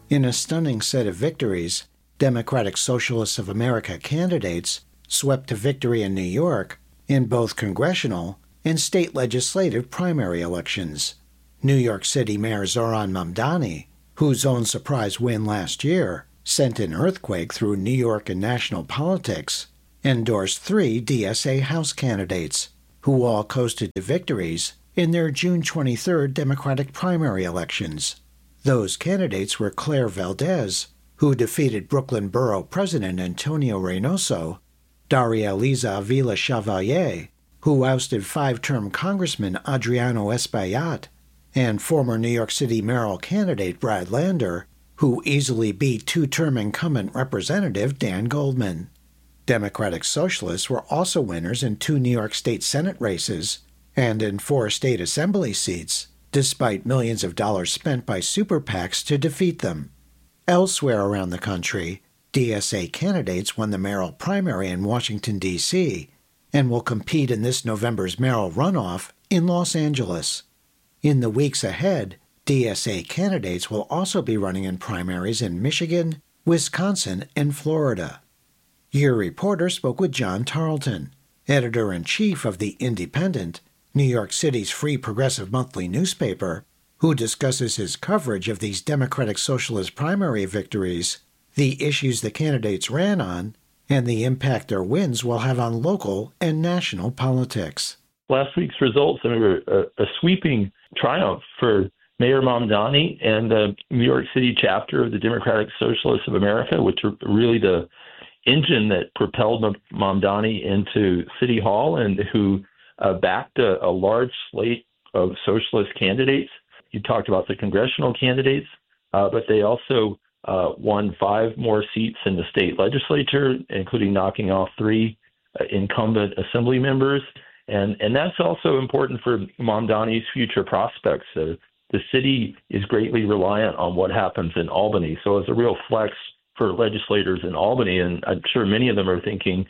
In a stunning set of victories, Democratic Socialists of America candidates swept to victory in New York in both congressional and state legislative primary elections. New York City Mayor Zohran Mamdani, whose own surprise win last year sent an earthquake through New York and national politics, endorsed 3 DSA House candidates, who all coasted to victories in their June 23rd Democratic primary elections. Those candidates were Claire Valdez, who defeated Brooklyn Borough President Antonio Reynoso, Daria Liza Avila Chevalier, who ousted 5-term Congressman Adriano Espaillat, and former New York City mayoral candidate Brad Lander, who easily beat 2-term incumbent Representative Dan Goldman. Democratic Socialists were also winners in 2 New York State Senate races and in 4 state assembly seats, despite millions of dollars spent by super PACs to defeat them. Elsewhere around the country, DSA candidates won the mayoral primary in Washington, D.C., and will compete in this November's mayoral runoff in Los Angeles. In the weeks ahead, DSA candidates will also be running in primaries in Michigan, Wisconsin, and Florida. Your reporter spoke with John Tarleton, editor-in-chief of The Independent, New York City's free progressive monthly newspaper, who discusses his coverage of these Democratic Socialist primary victories, the issues the candidates ran on, and the impact their wins will have on local and national politics. Last week's results were a sweeping triumph for Mayor Mamdani and the New York City chapter of the Democratic Socialists of America, which are really the engine that propelled Mamdani into City Hall and who backed a large slate of socialist candidates. You talked about the congressional candidates, but they also won 5 more seats in the state legislature, including knocking off 3 incumbent assembly members. And that's also important for Mamdani's future prospects. The city is greatly reliant on what happens in Albany, so it's a real flex for legislators in Albany, and I'm sure many of them are thinking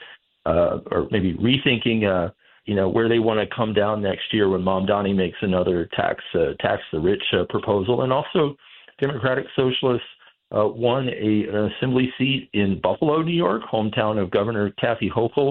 or maybe rethinking where they want to come down next year when Mamdani makes another tax the rich proposal. And also Democratic Socialists won an assembly seat in Buffalo, New York, hometown of Governor Kathy Hochul.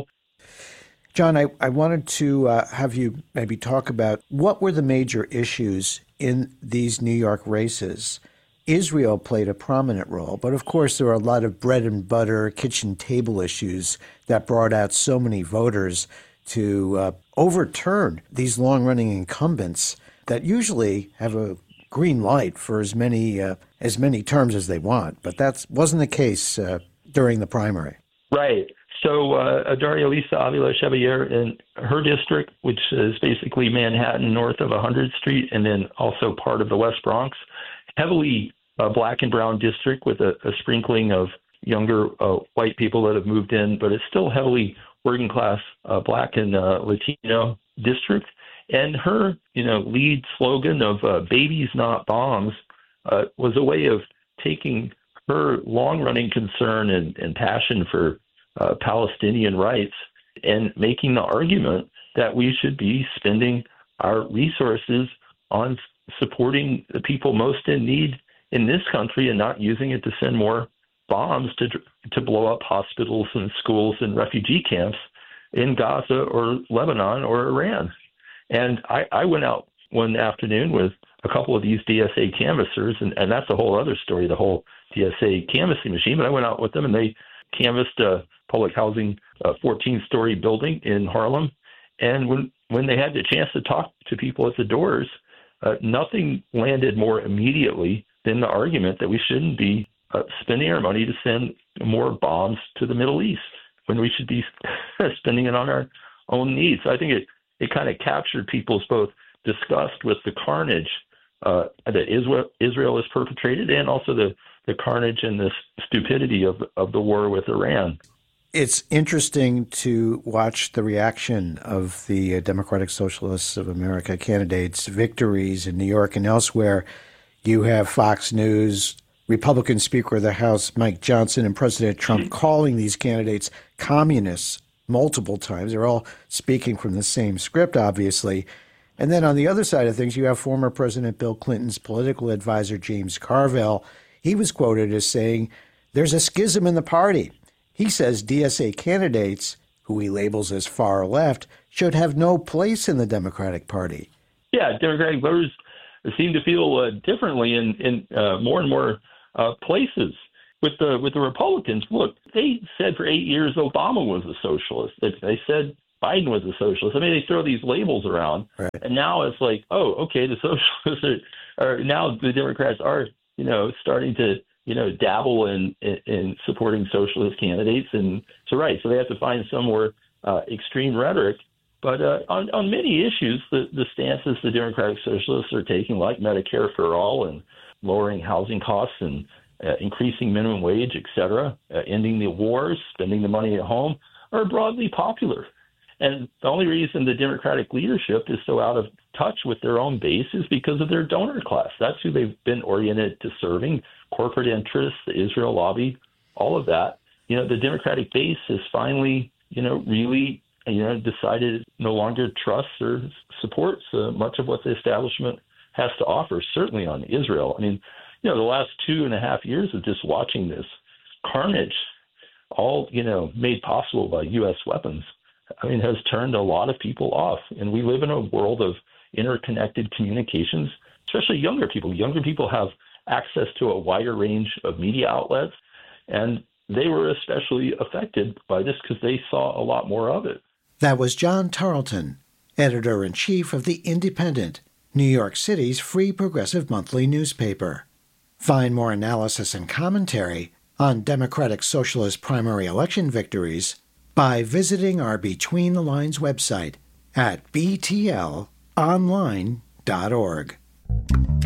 John, I wanted to have you maybe talk about what were the major issues in these New York races. Israel played a prominent role, but of course there are a lot of bread and butter, kitchen table issues that brought out so many voters to overturn these long-running incumbents that usually have a green light for as many terms as they want. But that wasn't the case during the primary. Right. So Daria Lisa Avila Chevalier in her district, which is basically Manhattan north of 100th Street and then also part of the West Bronx, heavily black and brown district with a sprinkling of younger white people that have moved in, but it's still heavily working class black and Latino district. And her, lead slogan of babies not bombs was a way of taking her long-running concern and passion for Palestinian rights and making the argument that we should be spending our resources on supporting the people most in need in this country and not using it to send more bombs to blow up hospitals and schools and refugee camps in Gaza or Lebanon or Iran. And I went out one afternoon with a couple of these DSA canvassers, and that's a whole other story, the whole DSA canvassing machine. But I went out with them, and they canvassed a public housing 14-story building in Harlem. And when they had the chance to talk to people at the doors, nothing landed more immediately than the argument that we shouldn't be spending our money to send more bombs to the Middle East when we should be spending it on our own needs. So I think it kind of captured people's both disgust with the carnage that Israel has perpetrated and also the carnage and the stupidity of the war with Iran. It's interesting to watch the reaction of the Democratic Socialists of America candidates' victories in New York and elsewhere. You have Fox News, Republican Speaker of the House Mike Johnson, and President Trump calling these candidates communists multiple times. They're all speaking from the same script, obviously. And then on the other side of things, you have former President Bill Clinton's political advisor, James Carville. He was quoted as saying, "There's a schism in the party." He says DSA candidates, who he labels as far left, should have no place in the Democratic Party. Yeah, Democratic voters seem to feel differently in more and more places. With the Republicans, look, they said for 8 years Obama was a socialist. They said Biden was a socialist. I mean, they throw these labels around, right. And now it's like, oh, okay, the socialists are now the Democrats are, starting to, dabble in supporting socialist candidates, and so so they have to find some more extreme rhetoric. But on many issues, the stances the Democratic Socialists are taking, like Medicare for all and lowering housing costs and increasing minimum wage, et cetera, ending the wars, spending the money at home, are broadly popular. And the only reason the Democratic leadership is so out of touch with their own base is because of their donor class. That's who they've been oriented to serving, corporate interests, the Israel lobby, all of that. The Democratic base has finally, really, decided it no longer trusts or supports much of what the establishment has to offer, certainly on Israel. I mean, the last 2.5 years of just watching this carnage, all, made possible by U.S. weapons, has turned a lot of people off. And we live in a world of interconnected communications, especially younger people. Younger people have access to a wider range of media outlets, and they were especially affected by this because they saw a lot more of it. That was John Tarleton, editor-in-chief of The Independent, New York City's free progressive monthly newspaper. Find more analysis and commentary on Democratic Socialist primary election victories by visiting our Between the Lines website at btlonline.org.